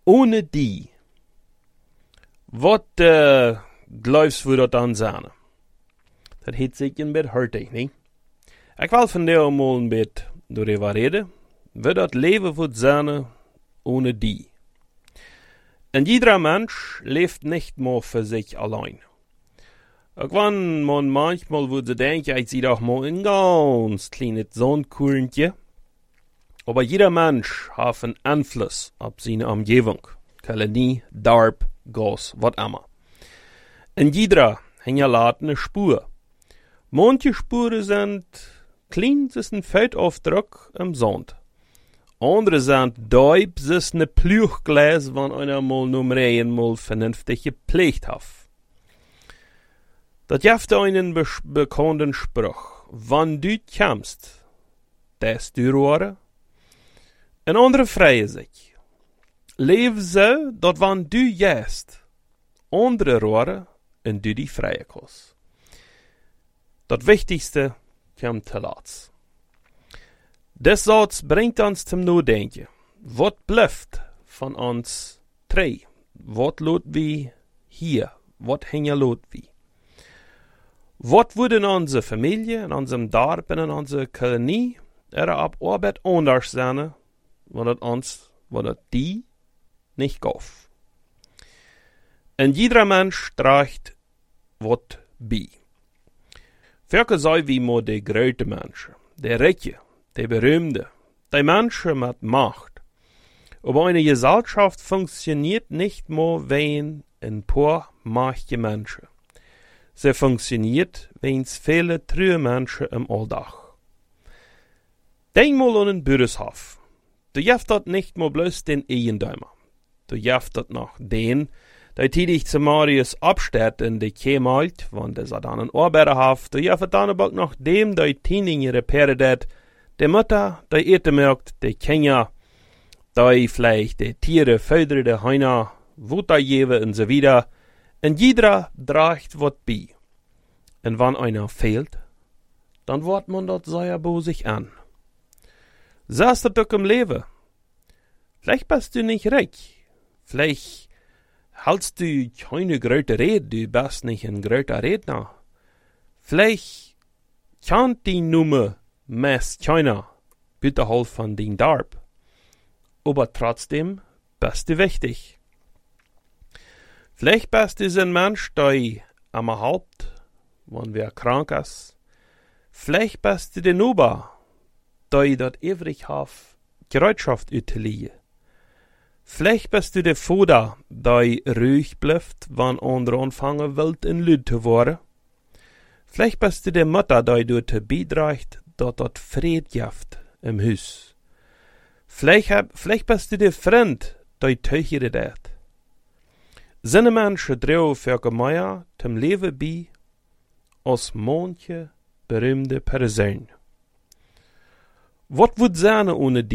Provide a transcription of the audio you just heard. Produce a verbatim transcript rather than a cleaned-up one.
ohne die. Wat uh, glaubst du dat dan zijn? Dat heet zich een beetje hurtig, niet? Ik wil vandaag mal een beetje door reden. Wie dat leven wordt zijn ohne die. En ieder Mensch leeft nicht mehr für sich allein. Auch wenn man manchmal würde denken, ich sehe doch mal ein ganz kleines Sonnenkurrentje. Aber jeder Mensch hat einen Einfluss auf seine Umgebung. Kolonie, Dorf, Gas, was immer. Und jeder hinterlässt eine Spur. Manche Spuren sind klein, das ist ein Feldaufdruck im Sand. Andere sind deib, das ist eine Plüchglas, wenn einer mal Nummer einmal vernünftig gepflegt hat. Das gibt einen be bekannten Spruch. Wenn du kommst, das du rohre. Ein anderer freie sich. Leef so, dat wenn du gehst, andere rohre und du die freie kost. Das Wichtigste kommt zuletzt. Das Satz bringt uns zum Nachdenken. Was bleibt von uns drei? Was lot wie hier? Was hängen lot wie? Was würde in unserer Familie, in unserem Dorf, in unserer Kolonie, oder ab Arbeit anders sein, wenn das uns, wenn das die nicht gauf? Und jeder Mensch trägt was bei. Welke sei wie mo die große Menschen, die Reiche, die Berühmte, die Menschen mit Macht. Aber eine Gesellschaft funktioniert nicht mehr wie ein paar mächtige Menschen. Sie funktioniert wie viele treue Menschen im Alltag. Denk mal an einen Bürgershof. Du jeft dort nicht mehr bloß den Eigentümer. Du jeft dort noch den, der tätig zu Marius absteht in die Kämalt, wenn der dann einen Arbeiter hat. Du jeft dann aber noch dem, der Tiening repariert, der Mutter, der Ete merkt, der Kinder, der vielleicht die Tiere fördert, der Heiner, Wutter geben und so weiter. Und jeder trägt was bei. Und wenn einer fehlt, dann wird man das sehr bei sich an. So ist das doch im Leben. Vielleicht bist du nicht reich. Vielleicht hältst du keine große Rede, du bist nicht ein großer Redner. Vielleicht kann die Nummer meist keiner bitte von den Dorf. Aber trotzdem bist du wichtig. Vielleicht bist du ein Mensch, der am Haupt, wenn wer krank ist. Vielleicht bist du der Nuber, der dort ewig hat, Gerätschaft utilieren. Vielleicht bist du der Vater, der ruhig bleibt, wenn andere anfangen wild in Lüd zu werden. Vielleicht bist du der Mutter, der dort beiträgt, dass dort Fried gibt im Haus. Vielleicht, vielleicht bist du der Freund, der teuchere dat. Sind Menschen drauf für mehr zum Leben bei, als manche berühmte Personen. Was wird sein ohne die?